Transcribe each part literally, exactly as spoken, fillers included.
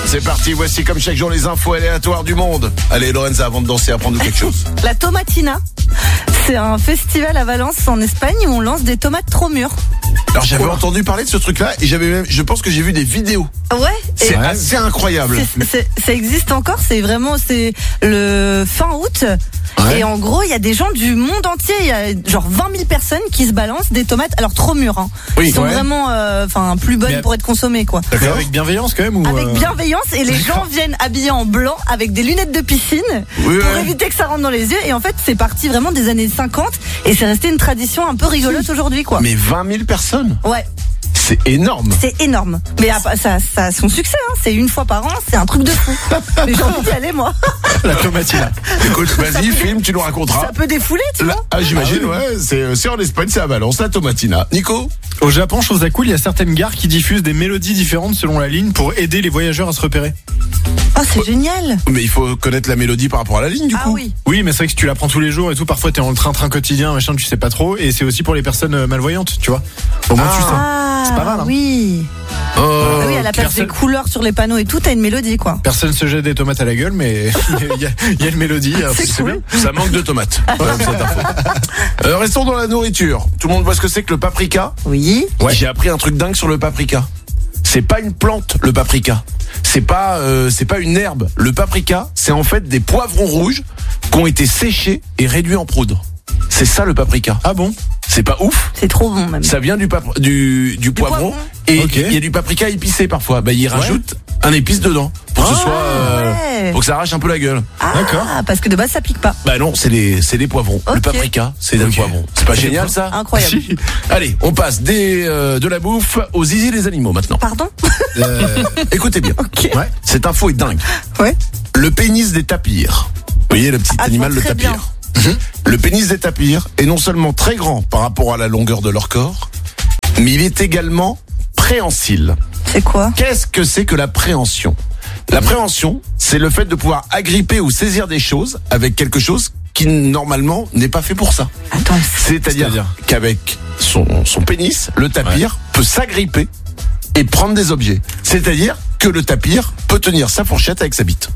C'est parti, voici comme chaque jour les infos aléatoires du monde. Allez Lorenza, avant de danser, apprends-nous quelque chose. La Tomatina, c'est un festival à Valence en Espagne où on lance des tomates trop mûres. Alors j'avais oh. entendu parler de ce truc-là et j'avais même, je pense que j'ai vu des vidéos. Ouais. C'est et assez incroyable. C'est, c'est, ça existe encore, c'est vraiment, c'est le fin août. Ouais. Et en gros, il y a des gens du monde entier, il y a genre vingt mille personnes qui se balancent des tomates, alors trop mûres, hein. Oui, qui sont ouais. vraiment, enfin, euh, plus bonnes mais pour être consommées, quoi. D'accord. Avec bienveillance quand même ou Avec bienveillance et les gens viennent habillés en blanc avec des lunettes de piscine oui, pour ouais. éviter que ça rentre dans les yeux. Et en fait, c'est parti vraiment des années cinquante et c'est resté une tradition un peu rigolote aujourd'hui, quoi. Mais vingt mille personnes. Ouais. C'est énorme. C'est énorme. Mais ça, ça a son succès, hein. C'est une fois par an, c'est un truc de fou. Mais j'ai envie d'y aller, moi. La Tomatina. Écoute, vas-y, filme, tu nous raconteras. Ça peut défouler, tu vois. Ah, j'imagine, ah, oui. ouais. C'est, c'est en Espagne, c'est à Valence, la Tomatina. Nico? Au Japon, chose à cool, il y a certaines gares qui diffusent des mélodies différentes selon la ligne pour aider les voyageurs à se repérer. Oh, c'est ouais. génial. Mais il faut connaître la mélodie par rapport à la ligne, du ah, coup. Oui. Oui, mais c'est vrai que si tu la prends tous les jours et tout, parfois t'es en train-train quotidien, machin, tu sais pas trop. Et c'est aussi pour les personnes malvoyantes, tu vois. Au moins, ah, tu sais. C'est pas mal, hein. Oui. Oh, ah oui, à la place personne... des couleurs sur les panneaux et tout, t'as une mélodie, quoi. Personne se jette des tomates à la gueule, mais il y, y, y a une mélodie. C'est, c'est cool. Bien. Ça manque de tomates. Voilà, cette info. Euh, restons dans la nourriture. Tout le monde voit ce que c'est que le paprika? Oui. Ouais. J'ai appris un truc dingue sur le paprika. C'est pas une plante, le paprika. C'est pas, euh, c'est pas une herbe. Le paprika, c'est en fait des poivrons rouges qui ont été séchés et réduits en poudre. C'est ça le paprika. Ah bon? C'est pas ouf. C'est trop bon même. Ça vient du pap- du, du, du poivron, poivron. Et il okay. y a du paprika épicé parfois. Bah ils rajoutent ouais. un épice dedans pour que ah, ce soit, euh, ouais. pour que ça arrache un peu la gueule. Ah, d'accord. Parce que de base ça pique pas. Bah non, c'est les c'est les poivrons. Okay. Le paprika, c'est okay. des poivrons. C'est pas c'est génial ça? Incroyable. Allez, on passe des euh, de la bouffe aux zizi des animaux maintenant. Pardon? Euh, écoutez bien. Okay. Ouais. Cette info est dingue. Ouais. Le pénis des tapirs. Vous voyez le petit ah, animal le tapir. Bien. Le pénis des tapirs est non seulement très grand par rapport à la longueur de leur corps, mais il est également préhensile. C'est quoi? Qu'est-ce que c'est que la préhension? La préhension, c'est le fait de pouvoir agripper ou saisir des choses avec quelque chose qui normalement n'est pas fait pour ça. Attends, c'est-à-dire, c'est-à-dire qu'avec son, son pénis, le tapir ouais. peut s'agripper et prendre des objets. C'est-à-dire que le tapir peut tenir sa fourchette avec sa bite.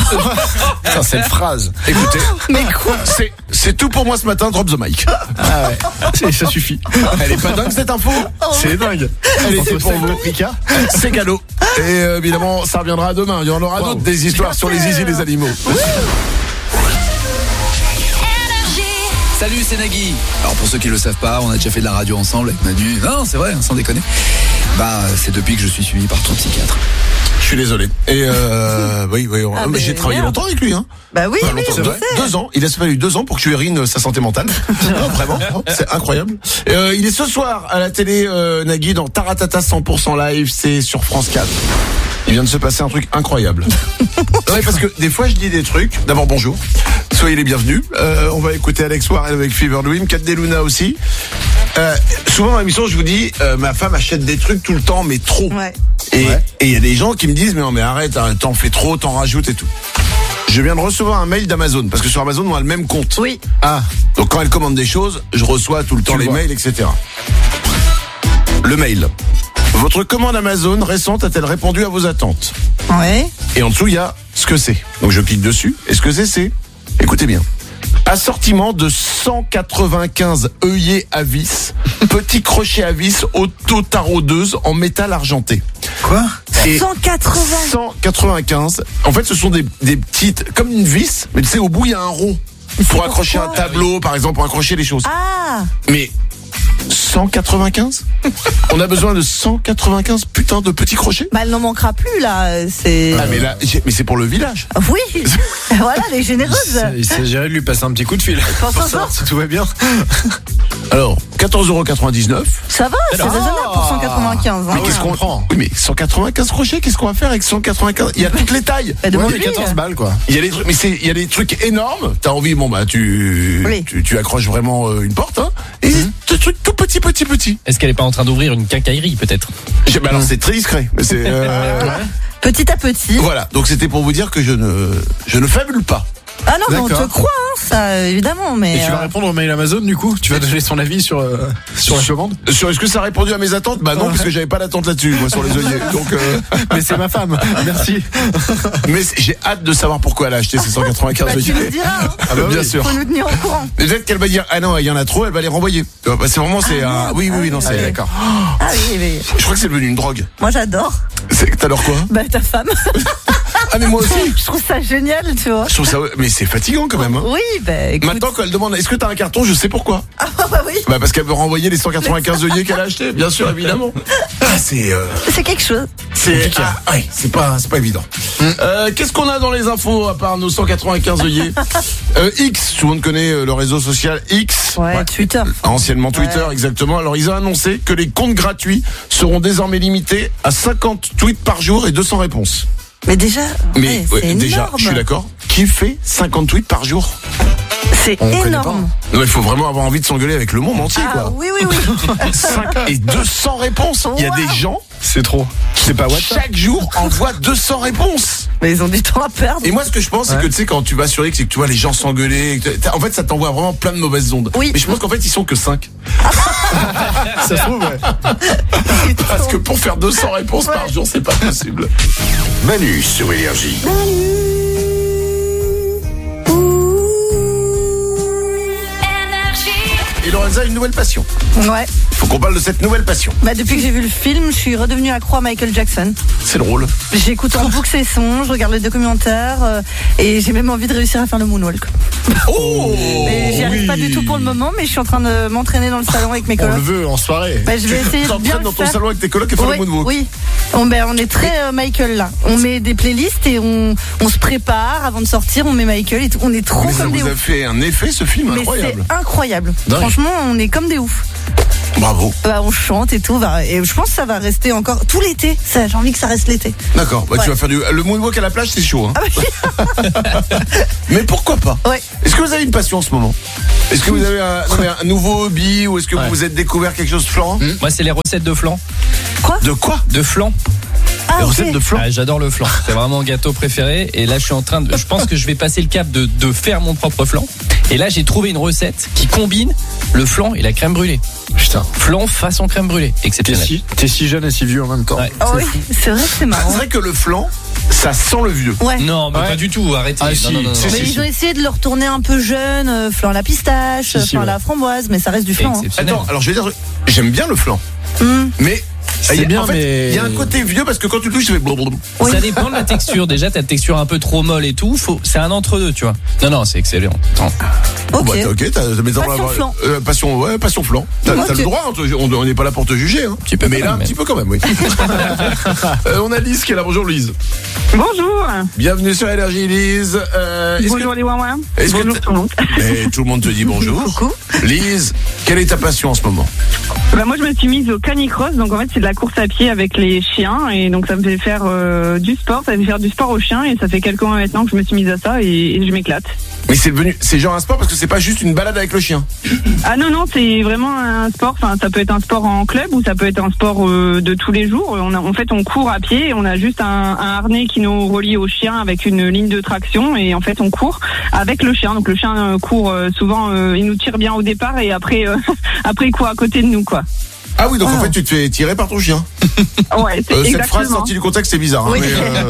Putain, cette phrase. Écoutez, mais quoi? C'est, c'est tout pour moi ce matin, drop the mic. Ah ouais, c'est, ça suffit. Elle est pas dingue cette info? Oh. C'est dingue. Elle était pour vous. C'est cadeau. Et euh, évidemment, ça reviendra demain. Il y en aura wow. d'autres des histoires sur les zizi des animaux. Salut, c'est Nagui. Alors pour ceux qui le savent pas, on a déjà fait de la radio ensemble avec Manu. Non, c'est vrai, sans déconner. Bah, c'est depuis que je suis suivi par ton psychiatre. Je suis désolé. Et euh, oui, oui. Ah, mais mais j'ai travaillé merde. longtemps avec lui, hein. Bah oui, enfin, oui, longtemps, deux, deux ans. Il a fallu deux ans pour que je érine sa santé mentale. Non, vraiment, c'est incroyable. Euh, il est ce soir à la télé, euh, Nagui, dans Taratata cent pour cent live. C'est sur France quatre. Il vient de se passer un truc incroyable. Ouais, parce que des fois je dis des trucs. D'abord bonjour, soyez les bienvenus. Euh, on va écouter Alex Warren avec Fever Dream, Kat Deluna aussi. Euh, souvent dans l'émission je vous dis, euh, ma femme achète des trucs tout le temps, mais trop. Ouais. Et il ouais. y a des gens qui me disent mais non mais arrête, hein, t'en fais trop, t'en rajoutes et tout. Je viens de recevoir un mail d'Amazon parce que sur Amazon on a le même compte. Oui. Ah. Donc quand elle commande des choses, je reçois tout le temps tu les vois. mails, et cetera. Le mail. Votre commande Amazon récente a-t-elle répondu à vos attentes? Ouais. Et en dessous, il y a ce que c'est. Donc je clique dessus. Et ce que c'est, c'est... Écoutez bien. Assortiment de cent quatre-vingt-quinze œillets à vis, petits crochets à vis auto-taraudeuses en métal argenté. Quoi? Et cent quatre-vingts cent quatre-vingt-quinze. En fait, ce sont des, des petites... Comme une vis, mais tu sais, au bout, il y a un rond. Pour accrocher un tableau, par exemple, pour accrocher les choses. Ah. Mais... cent quatre-vingt-quinze? On a besoin de cent quatre-vingt-quinze putains de petits crochets? Bah elle n'en manquera plus là, c'est... Ah mais là, mais c'est pour le village. Oui. Voilà, elle est généreuse. Il s'agirait de lui passer un petit coup de fil pour savoir si tout va bien. Alors, quatorze euros quatre-vingt-dix-neuf. Ça va, c'est raisonnable pour cent quatre-vingt-quinze. Hein. Mais qu'est-ce qu'on prend? Oui, mais cent quatre-vingt-quinze crochets, qu'est-ce qu'on va faire avec cent quatre-vingt-quinze? Il y a toutes les tailles. Bah, ouais, les quatorze balles quoi. Il y a des trucs, mais c'est, il y a des trucs énormes. T'as envie, bon bah tu, oui. tu, tu accroches vraiment euh, une porte, hein. Et mmh. des trucs tout petits, petits, petits. Est-ce qu'elle est pas en train d'ouvrir une quincaillerie peut-être? Je, bah alors c'est très discret, mais c'est. Euh... Petit à petit. Voilà. Donc c'était pour vous dire que je ne, je ne fabule pas. Ah non, mais on D'accord. te croit, hein, ça, évidemment, mais. Et tu vas euh, répondre au mail Amazon du coup? Tu vas donner son avis sur, euh, sur la commande? Sur est-ce que ça a répondu à mes attentes? Bah non, parce que j'avais pas d'attente là-dessus, moi, sur les œillets. Donc, euh... Mais c'est ma femme, merci. mais j'ai hâte de savoir pourquoi elle a acheté ces cent quatre-vingt-quinze bah, tu œillets. nous diras, hein. Ah bah bien oui. sûr. Faut nous tenir au courant. Peut-être qu'elle va dire ah non il y en a trop, elle va les renvoyer. Tu vois, bah, c'est vraiment c'est un oui oui oui non Ah, c'est d'accord. Ah oui, mais. je crois que c'est devenu une drogue. Moi, j'adore. C'est t'adores quoi? Bah, ta femme. Ah mais moi aussi. Je trouve ça génial, tu vois. Je trouve ça mais c'est fatigant quand même. Hein. Oui, bah, écoute. Maintenant quand elle demande est-ce que t'as un carton, je sais pourquoi. Ah, bah oui. Bah parce qu'elle veut renvoyer les cent quatre-vingt-quinze œillets qu'elle a achetés, bien sûr évidemment. Ah c'est euh, C'est quelque chose. c'est ah, ouais, c'est pas c'est pas évident. Euh, qu'est-ce qu'on a dans les infos à part nos cent quatre-vingt-quinze œillets? euh, X, tout le monde connaît euh, le réseau social X. Ouais, Twitter. Anciennement Twitter, Ouais. exactement. Alors ils ont annoncé que les comptes gratuits seront désormais limités à cinquante tweets par jour et deux cents réponses. Mais déjà, Mais ouais, ouais, c'est déjà, énorme. je suis d'accord. Qui fait cinquante tweets par jour? C'est On connaît énorme. Non, il faut vraiment avoir envie de s'engueuler avec le monde entier, Ah quoi. oui, oui, oui. cinq et deux cents réponses. Il y a des gens C'est trop. C'est pas WhatsApp. chaque jour envoient deux cents réponses. Mais ils ont du temps à perdre. Et moi, ce que je pense, c'est Ouais. que tu sais, quand tu vas sur X et que tu vois les gens s'engueuler, que t'as- en fait, ça t'envoie vraiment plein de mauvaises ondes. Oui. Mais je pense qu'en fait, ils sont que cinq. Ça se trouve, ouais. Parce que pour faire deux cents réponses par jour, c'est pas possible. Manu sur Énergie. Et Lorenza a une nouvelle passion. Ouais. Faut qu'on parle de cette nouvelle passion. Bah, depuis que j'ai vu le film, je suis redevenue accro à Michael Jackson. C'est drôle. J'écoute en boucle ses sons, je regarde le documentaire euh, et j'ai même envie de réussir à faire le moonwalk. Oh Mais j'y arrive oui. pas du tout pour le moment, mais je suis en train de m'entraîner dans le salon avec mes On le colocs. veut en soirée. Bah, je vais essayer de bien T'entraînes le dans ton faire. salon avec tes colocs et faire Oui, le moonwalk. oui. On, ben, on est très euh, Michael là. On met des playlists et on, on se prépare avant de sortir. On met Michael et tout. On est trop Mais ça comme des vous a oufs. fait un effet ce film Mais incroyable. c'est incroyable. Dingue. Franchement, on est comme des oufs. Bravo. Bah, on chante et tout. Bah, et je pense que ça va rester encore tout l'été. Ça, j'ai envie que ça reste l'été. D'accord. Bah, tu Ouais. vas faire du le moonwalk à la plage, c'est chaud. Hein. Ah oui. Mais pourquoi pas? Ouais. Est-ce que vous avez une passion en ce moment? Est-ce que vous avez un, non, mais un nouveau hobby ou est-ce que Ouais. vous vous êtes découvert quelque chose de flan? Moi, c'est les recettes de flan. De quoi? De flan. Ah, Les ok. recettes de flan? Ah, j'adore le flan. C'est vraiment mon gâteau préféré. Et là, je suis en train de. Je pense que je vais passer le cap de, de faire mon propre flan. Et là, j'ai trouvé une recette qui combine le flan et la crème brûlée. Putain. Flan façon crème brûlée. T'es Exceptionnel. si, t'es si jeune et si vieux en même temps. Ouais. Ah oui, c'est vrai que c'est Ah, marrant. c'est vrai que le flan, ça sent le vieux. Ouais. Non, mais Ouais. pas du tout. Arrêtez. Ah, non, si. non, non, non. Si, Mais si. ils ont essayé de le retourner un peu jeune, euh, flan à la pistache, Si, si, flan à ouais. la framboise, mais ça reste du flan. hein. Exceptionnel. Attends, alors je vais dire, j'aime bien le flan, Hum. mais C'est il y a- bien, en fait, mais- il y a un côté vieux parce que quand tu le touches, ça fait blablabla. Oui. Ça dépend de la texture. Déjà, ta texture un peu trop molle et tout. Faut... C'est un entre-deux, tu vois. Non, non, c'est excellent. Attends. Ok. Bah, t'as- ok, t'as, mais t'as- Passion flan. euh, passion, ouais, passion flan. T'as, Ok. t'as le droit, hein, on on n'est pas là pour te juger, hein. Petit peu mais quand là, même, un petit peu quand même, oui. Euh, on a Lise qui est là. Bonjour Lise. Bonjour. Bienvenue sur Énergie, Lise. Euh, est-ce Bonjour que, les Wawa. est-ce que Bonjour t'as- tout le monde. mais tout le monde te dit bonjour. Coucou. Lise, quelle est ta passion en ce moment? Bah, moi je me suis mise au canicross, donc en fait c'est de la course à pied avec les chiens et donc ça me fait faire euh, du sport, ça me fait faire du sport aux chiens et ça fait quelques mois maintenant que je me suis mise à ça et, et je m'éclate. Mais c'est devenu, c'est genre un sport parce que c'est pas juste une balade avec le chien. Ah non non c'est vraiment un sport, enfin ça peut être un sport en club ou ça peut être un sport euh, de tous les jours. On a, en fait on court à pied, on a juste un, un harnais qui nous relie au chien avec une ligne de traction et en fait on court avec le chien. Donc le chien euh, court euh, souvent, euh, il nous tire bien au départ et après euh, après il court à côté de nous quoi. Ah oui, donc en Ah. fait tu te fais tirer par ton chien. Ouais c'est Euh, cette exactement. phrase sortie du contexte, c'est bizarre. hein, Oui. mais, euh,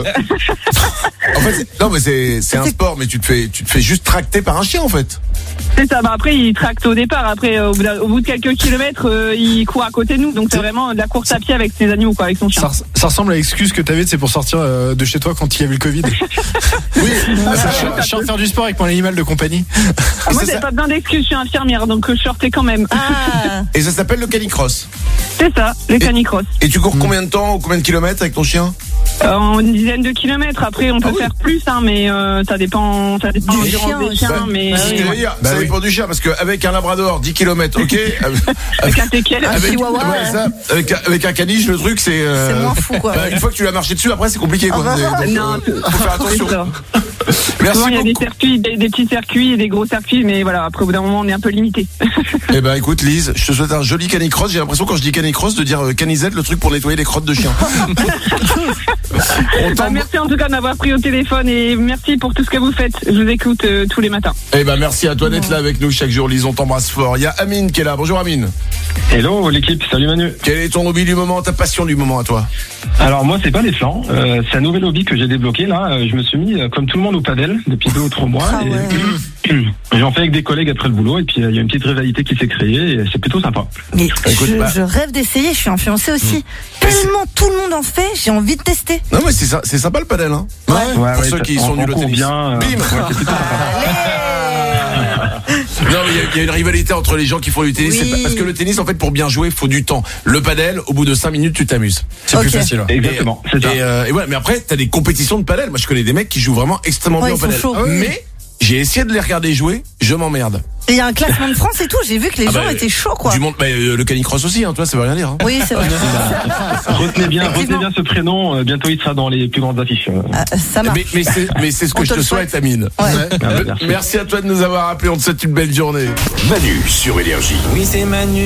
en fait, c'est- non mais c'est c'est un C'est- sport, mais tu te fais tu te fais juste tracter par un chien en fait. C'est ça, bah après il tracte au départ, après euh, au, bout d'un- au bout de quelques kilomètres euh, il court à côté de nous, donc c'est vraiment de la course à pied avec ses animaux quoi, avec son chien. Ça, res- ça ressemble à l'excuse que t'avais, c'est pour sortir euh, de chez toi quand il y avait le Covid. Oui. Ah, ça, ça je, peut. je suis en faire du sport avec mon animal de compagnie. Ah, moi c'est j'avais ça. pas besoin d'excuses, je suis infirmière donc euh, je sortais quand même. Ah. Et ça s'appelle le canicross. C'est ça, le canicross. Et tu cours combien de temps ou combien de kilomètres avec ton chien? Euh, en une dizaine de kilomètres, après on peut Ah oui. faire plus hein, mais euh, ça dépend, ça dépend Du de l'endurance chien des aussi. chiens, Bah, mais c'est ce que j'allais dire. Bah ça oui. dépend du chien parce qu'avec un labrador dix kilomètres, ok. avec un teckel. avec, chihuahua, ouais, ouais. ça, avec, un- avec un caniche, le truc c'est. euh, C'est moins fou, quoi. bah, une fois que tu l'as marché dessus, après c'est compliqué quoi. Ah bah, C'est- donc, non, euh, faut faire attention. c'est ça. Merci Souvent il y a des beaucoup. circuits, des, des petits circuits et des gros circuits, mais voilà, après au bout d'un moment on est un peu limité. Eh ben écoute Lise, je te souhaite un joli canicross. J'ai l'impression quand je dis canicross de dire euh, canisette, le truc pour nettoyer les crottes de chien. Bah, merci en tout cas d'avoir pris au téléphone et merci pour tout ce que vous faites. Je vous écoute euh, tous les matins. Eh ben merci à toi d'être là avec nous chaque jour. Lise, on t'embrasse fort. Il y a Amine qui est là. Bonjour Amine. Hello l'équipe, salut Manu. Quel est ton hobby du moment, ta passion du moment à toi? Alors moi c'est pas les flancs, euh, c'est un nouvel hobby que j'ai débloqué là. Euh, je me suis mis euh, comme tout le monde au padel depuis deux ou trois mois. Ah et ouais. J'en fais avec des collègues après le boulot et puis il euh, y a une petite rivalité qui s'est créée et c'est plutôt sympa. Mais Écoute, je, bah... je rêve d'essayer, je suis influencée aussi. Mmh. Tellement tout le monde en fait, j'ai envie de tester. Non mais c'est ça, c'est sympa le padel hein. Ouais. Ouais, Pour ouais, ceux qui sont nuls au tennis. bien. Euh, Bim. ouais, c'est plutôt sympa. Non, mais il y, y a une rivalité entre les gens qui font du tennis. Oui. C'est pas, parce que le tennis, en fait, pour bien jouer, il faut du temps. Le padel, au bout de cinq minutes, tu t'amuses. C'est Okay. plus facile. Ouais. Exactement, c'est ça. Et, euh, et voilà, mais après, t'as des compétitions de padel. Moi, je connais des mecs qui jouent vraiment extrêmement Ouais, bien ils au sont padel. chauds. Ah oui. Mais j'ai essayé de les regarder jouer, je m'emmerde. Il y a un classement de France et tout, j'ai vu que les Ah gens bah, étaient chauds quoi. Du monde, bah, euh, le canicross aussi, hein, toi, ça veut rien dire. Hein. Oui, c'est vrai. Retenez bien, Effectivement. retenez bien ce prénom. euh, Bientôt il sera dans les plus grandes affiches. euh. Ah, ça marche. Mais, mais c'est, mais c'est ce que On je te te le souhaite, souhaite. Amine. Ouais. Ah, merci. Merci à toi de nous avoir appelés. On te souhaite une belle journée. Manu sur Énergie. Oui, c'est Manu.